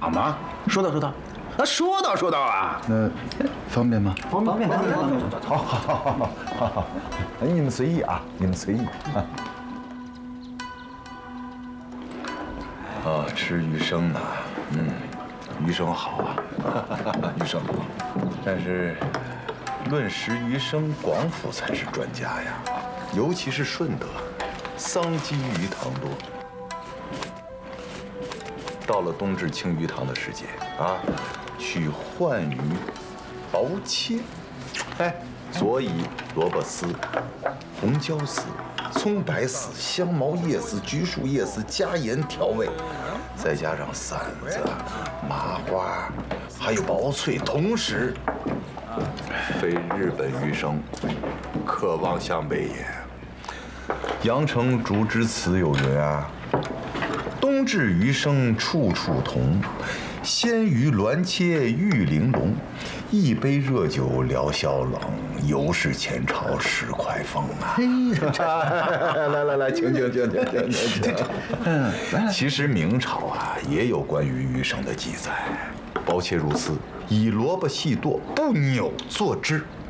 啊妈，说到啊！ 那方便吗？ 方便。 好，你们随意啊，你们随意啊。 啊，吃鱼生呢，鱼生好啊，鱼生好。但是，论食鱼生，广府才是专家呀，尤其是顺德，桑基鱼塘多。到了冬至清鱼塘的时节啊，取鲩鱼薄切，佐以萝卜丝、红椒丝、葱白丝、香茅叶丝、橘树叶丝，加盐调味，再加上馓子、麻花，还有薄脆，同时非日本鱼生，可望向北也。杨承竹之词有云啊：“冬至鱼生处处同，鲜鱼鸾切玉玲珑。一杯热酒聊消冷，犹是前朝10块风啊！”来，请。其实明朝啊也有关于鱼生的记载，薄切如丝，以萝卜细剁，不扭做汁，